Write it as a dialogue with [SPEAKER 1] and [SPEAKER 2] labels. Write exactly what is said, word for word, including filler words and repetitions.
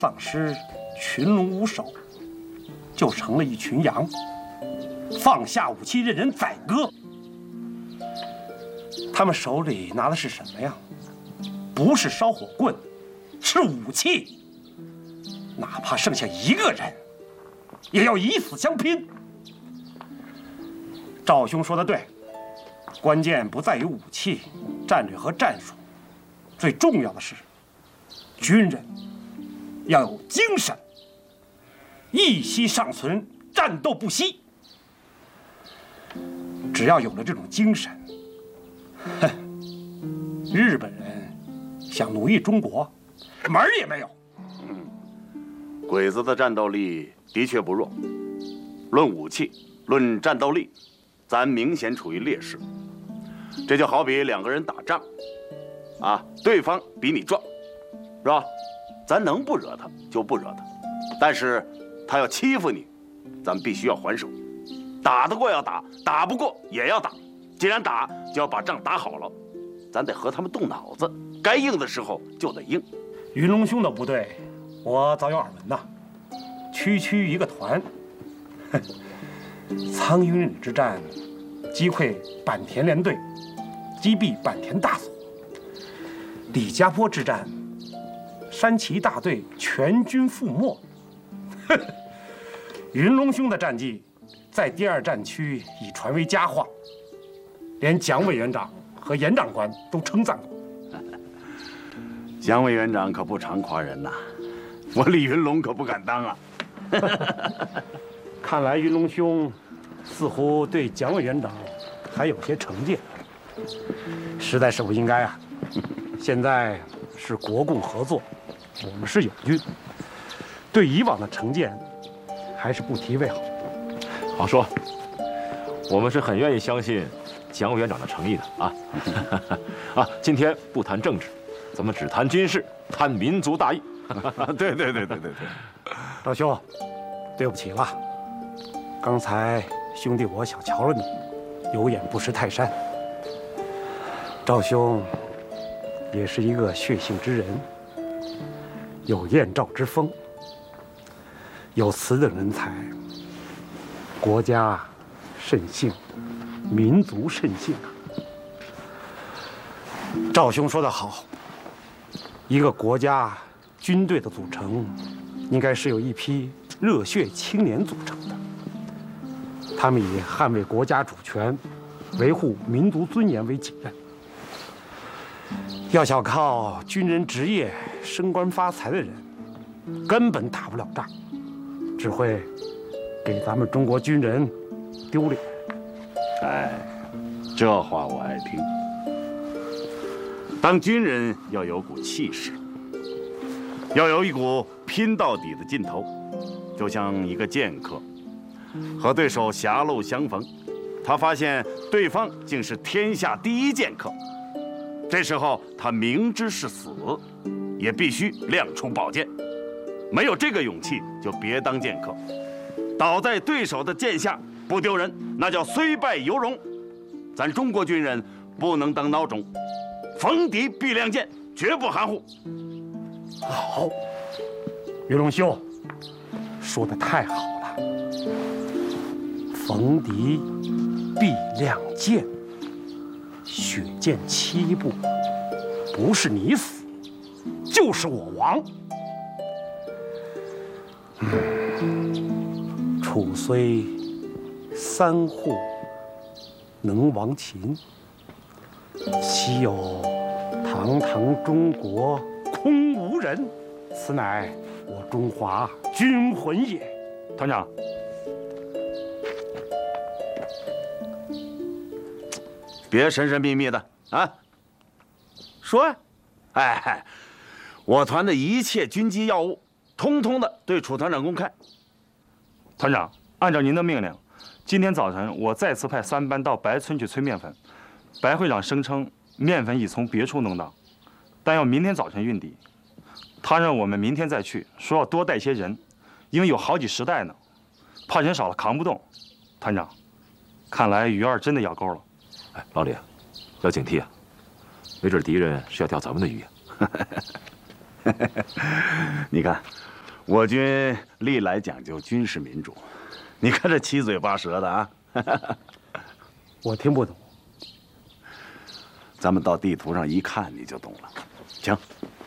[SPEAKER 1] 丧尸群龙无首，就成了一群羊，放下武器任人宰割。他们手里拿的是什么呀？不是烧火棍，是武器。哪怕剩下一个人，也要以死相拼。赵兄说的对，关键不在于武器、战略和战术，最重要的是，军人要有精神，一息尚存，战斗不息。只要有了这种精神，哼，日本人想奴役中国，门儿也没有。
[SPEAKER 2] 嗯，鬼子的战斗力的确不弱，论武器，论战斗力，咱明显处于劣势。这就好比两个人打仗，啊，对方比你壮，是吧？咱能不惹他就不惹他，但是他要欺负你，咱必须要还手。打得过要打，打不过也要打。既然打，就要把仗打好了。咱得和他们动脑子，该硬的时候就得硬。
[SPEAKER 1] 云龙兄的部队，我早有耳闻呐，区区一个团。苍云岭之战，击溃坂田联队，击毙坂田大佐；李家坡之战，山崎大队全军覆没。云龙兄的战绩，在第二战区已传为佳话，连蒋委员长和严长官都称赞过。
[SPEAKER 2] 蒋委员长可不常夸人呐，我李云龙可不敢当啊。
[SPEAKER 1] 看来云龙兄似乎对蒋委员长还有些成见，实在是不应该啊！现在是国共合作，我们是友军，对以往的成见还是不提为好。
[SPEAKER 3] 好说，我们是很愿意相信蒋委员长的诚意的啊！啊，今天不谈政治，咱们只谈军事，谈民族大义。
[SPEAKER 2] 对对对对对对，
[SPEAKER 1] 赵兄，对不起了，刚才兄弟我小瞧了你，有眼不识泰山。赵兄也是一个血性之人，有燕赵之风，有此等人才，国家甚幸，民族甚幸啊！赵兄说得好，一个国家军队的组成，应该是由一批热血青年组成的。他们以捍卫国家主权、维护民族尊严为己任。要想靠军人职业升官发财的人，根本打不了仗，只会给咱们中国军人丢脸。
[SPEAKER 2] 哎，这话我爱听。当军人要有股气势，要有一股拼到底的劲头，就像一个剑客和对手狭路相逢，他发现对方竟是天下第一剑客，这时候他明知是死，也必须亮出宝剑。没有这个勇气，就别当剑客。倒在对手的剑下不丢人，那叫虽败犹荣。咱中国军人不能当孬种，逢敌必亮剑，绝不含糊。
[SPEAKER 1] 好，云龙兄说的太好了。逢敌必亮剑，血溅七步，不是你死，就是我亡。嗯，楚虽三户能亡秦，岂有堂堂中国空无人？此乃我中华军魂也。
[SPEAKER 3] 团长，
[SPEAKER 2] 别神神秘秘的啊！说呀，哎，我团的一切军机要务，通通的对楚团长公开。
[SPEAKER 4] 团长，按照您的命令，今天早晨我再次派三班到白村去催面粉。白会长声称面粉已从别处弄到，但要明天早晨运抵。他让我们明天再去，说要多带些人，因为有好几十袋呢，怕人少了扛不动。团长，看来鱼儿真的咬钩了。
[SPEAKER 3] 哎，老李，要警惕啊，没准敌人是要钓咱们的鱼啊。
[SPEAKER 2] 你看， 我军历来讲究军事民主，你看这七嘴八舌的啊！
[SPEAKER 1] 我听不懂。
[SPEAKER 2] 咱们到地图上一看，你就懂了。请。